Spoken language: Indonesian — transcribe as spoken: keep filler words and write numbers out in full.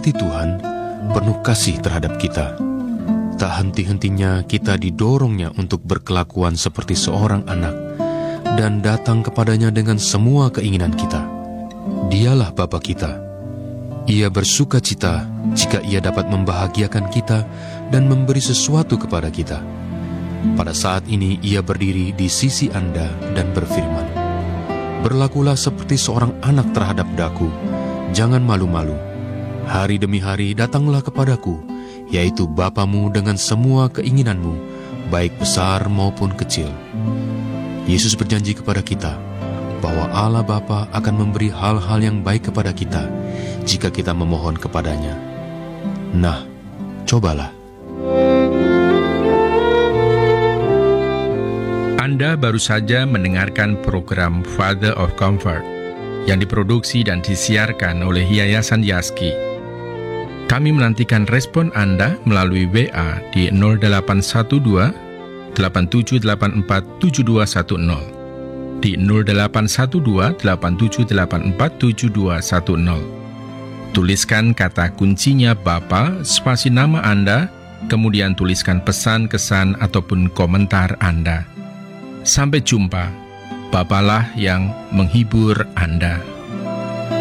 hati Tuhan penuh kasih terhadap kita. Tak henti-hentinya kita didorongnya untuk berkelakuan seperti seorang anak dan datang kepadanya dengan semua keinginan kita. Dialah Bapa kita. Ia bersuka cita jika Ia dapat membahagiakan kita dan memberi sesuatu kepada kita. Pada saat ini Ia berdiri di sisi Anda dan berfirman, "Berlakulah seperti seorang anak terhadap daku, jangan malu-malu. Hari demi hari datanglah kepadaku, yaitu Bapamu dengan semua keinginanmu, baik besar maupun kecil." Yesus berjanji kepada kita bahwa Allah Bapa akan memberi hal-hal yang baik kepada kita jika kita memohon kepadanya. Nah, cobalah. Anda baru saja mendengarkan program Father of Comfort yang diproduksi dan disiarkan oleh Yayasan Yaski. Kami menantikan respon Anda melalui W A di nol delapan satu dua, delapan tujuh delapan empat, tujuh dua satu nol, di nol delapan satu dua, delapan tujuh delapan empat, tujuh dua satu nol. Tuliskan kata kuncinya Bapa, spasi nama Anda, kemudian tuliskan pesan, kesan, ataupun komentar Anda. Sampai jumpa. Bapalah yang menghibur Anda.